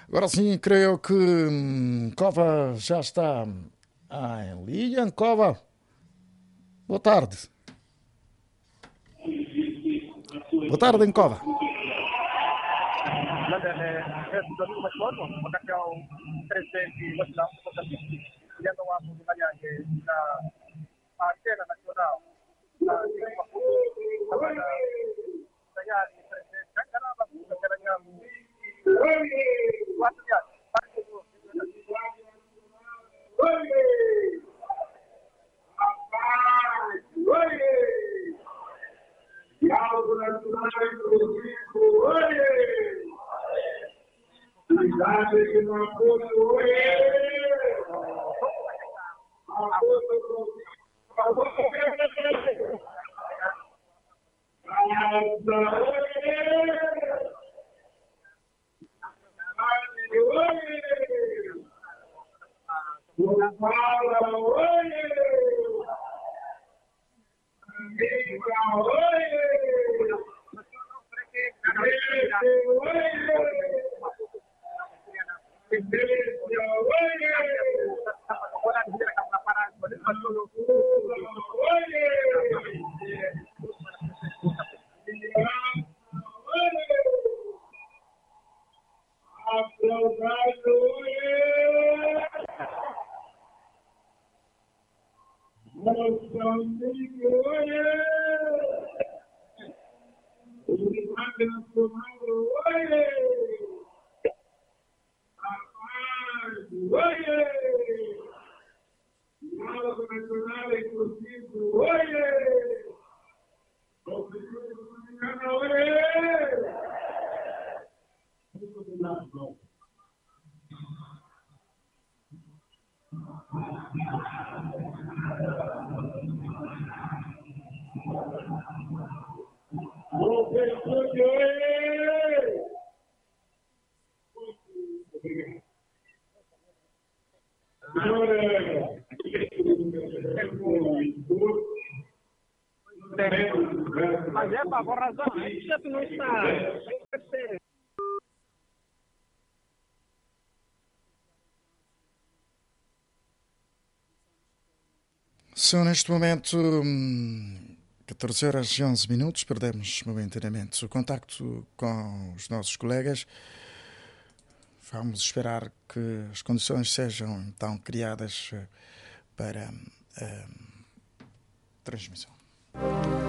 Agora sim, creio que Cova já está em linha. Cova, boa tarde. Boa tarde, em Cova. Domingo Mascoto, ocasião presente nacional, criando uma comunidade na cena nacional, na Diálogo Nacional Inclusivo, Cidade que não apoio, Diálogo Nacional Inclusivo, Mas é, pá, com razão. Isso não está. São neste momento 14 horas e 11 minutos. Perdemos momentaneamente o contacto com os nossos colegas. Vamos esperar que as condições sejam então criadas para a transmissão.